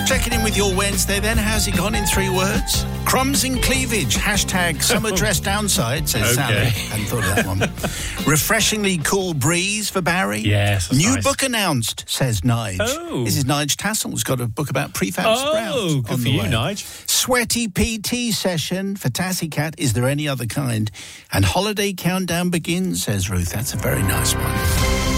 Checking in with your Wednesday then. How's it gone in 3 words? Crumbs in cleavage. Hashtag summer dress downside, says Sally. Hadn't thought of that one. Refreshingly cool breeze for Barry. Yes, that's New nice. book announced, says Nige. Oh. This is Nige Tassel's got a book about prefab sprouts. Oh, good on for the you, way. Nige. Sweaty PT session for Tassie Cat. Is there any other kind? And holiday countdown begins, says Ruth. That's a very nice one.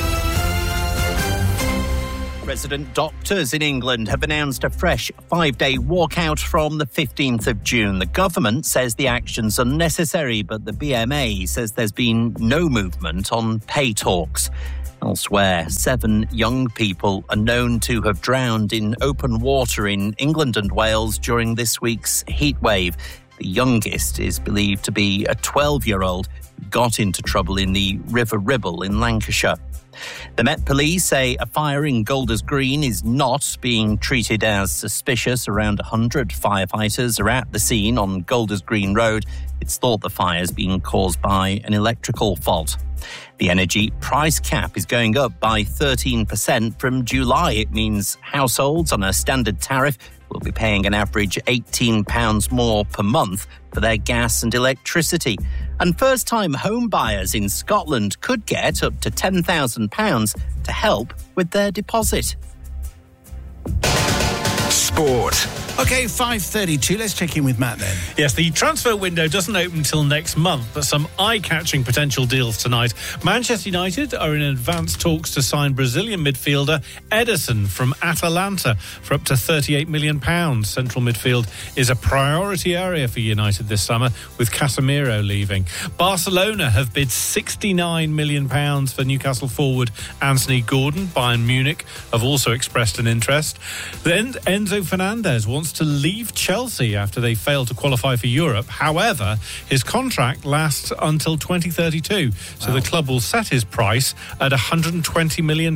Resident doctors in England have announced a fresh 5-day walkout from the 15th of June. The government says the action's unnecessary, but the BMA says there's been no movement on pay talks. Elsewhere, 7 young people are known to have drowned in open water in England and Wales during this week's heatwave. The youngest is believed to be a 12-year-old who got into trouble in the River Ribble in Lancashire. The Met Police say a fire in Golders Green is not being treated as suspicious. Around 100 firefighters are at the scene on Golders Green Road. It's thought the fire's being caused by an electrical fault. The energy price cap is going up by 13% from July. It means households on a standard tariff will be paying an average £18 more per month for their gas and electricity. And first-time home buyers in Scotland could get up to £10,000 to help with their deposit. Sport. OK, 5:32. Let's check in with Matt then. Yes, the transfer window doesn't open till next month, but some eye-catching potential deals tonight. Manchester United are in advanced talks to sign Brazilian midfielder Ederson from Atalanta for up to £38 million. Central midfield is a priority area for United this summer, with Casemiro leaving. Barcelona have bid £69 million for Newcastle forward Anthony Gordon. Bayern Munich have also expressed an interest. Then Enzo Fernandez wants to leave Chelsea after they failed to qualify for Europe. However, his contract lasts until 2032, so the club will set his price at £120 million.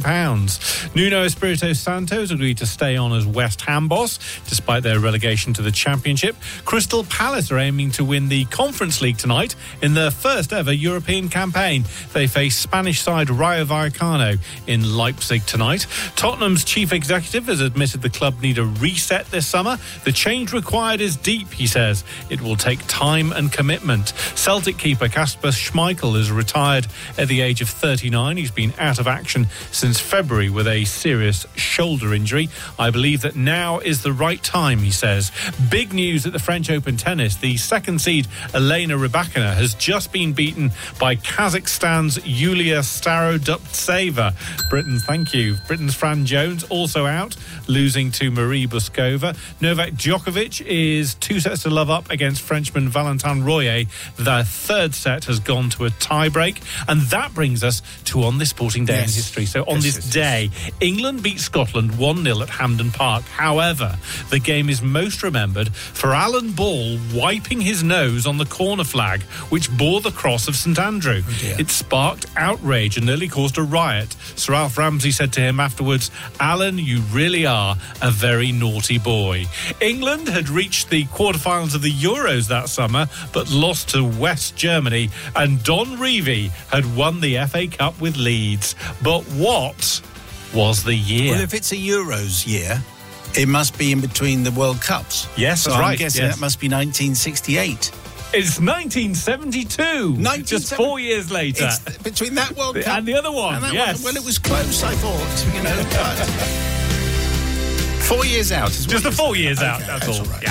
Nuno Espirito Santo has agreed to stay on as West Ham boss, despite their relegation to the Championship. Crystal Palace are aiming to win the Conference League tonight in their first ever European campaign. They face Spanish side Rayo Vallecano in Leipzig tonight. Tottenham's chief executive has admitted the club need a reset this summer. The change required is deep, he says. It will take time and commitment. Celtic keeper Kasper Schmeichel is retired at the age of 39. He's been out of action since February with a serious shoulder injury. I believe that now is the right time, he says. Big news at the French Open tennis. The second seed Elena Rybakina has just been beaten by Kazakhstan's Yulia Starodubtseva. Britain's Fran Jones also out, losing to Marie Buskova. Novak Djokovic is 2 sets to love up against Frenchman Valentin Royer. The third set has gone to a tie-break. And that brings us to On This Sporting Day in history. So on this day, England beat Scotland 1-0 at Hampden Park. However, the game is most remembered for Alan Ball wiping his nose on the corner flag, which bore the cross of St Andrew. It sparked outrage and nearly caused a riot. Sir Alf Ramsey said to him afterwards, "Alan, you really are a very naughty boy." England had reached the quarterfinals of the Euros that summer, but lost to West Germany, and Don Revie had won the FA Cup with Leeds. But what was the year? Well, if it's a Euros year, it must be in between the World Cups. Yes, so that's right. I'm guessing that must be 1968. It's 1972. Just 4 years later. It's between that World Cup and the other one. And that yes. one. Well, it was close, I thought. 4 years out. Just the 4 years out. Okay, that's all. Right. Yeah.